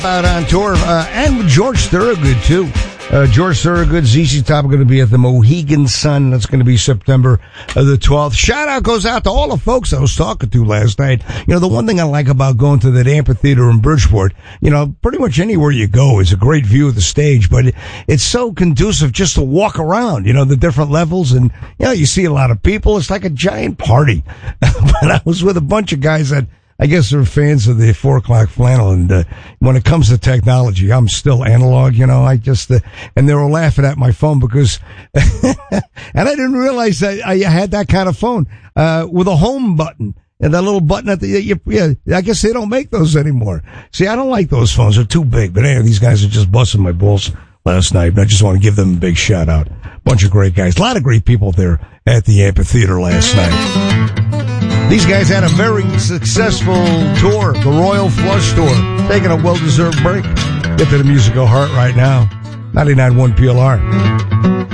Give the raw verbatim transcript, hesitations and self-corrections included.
Out on tour, uh, and George Thorogood, too. Uh, George Thorogood, Z Z Top are going to be at the Mohegan Sun. That's going to be September uh, the twelfth. Shout out goes out to all the folks I was talking to last night. You know, the one thing I like about going to that amphitheater in Bridgeport, you know, pretty much anywhere you go is a great view of the stage, but it, it's so conducive just to walk around, you know, the different levels, and, you know, you see a lot of people. It's like a giant party. But I was with a bunch of guys that I guess they're fans of the four o'clock flannel, and uh, when it comes to technology, I'm still analog, you know. I just uh, and they were laughing at my phone because, and I didn't realize that I had that kind of phone uh with a home button and that little button at the you, yeah. I guess they don't make those anymore. See, I don't like those phones; they're too big. But anyway, these guys are just busting my balls last night, and I just want to give them a big shout out. Bunch of great guys, a lot of great people there at the amphitheater last night. These guys had a very successful tour, the Royal Flush Tour, taking a well-deserved break. Get to the musical heart right now. ninety-nine point one P L R.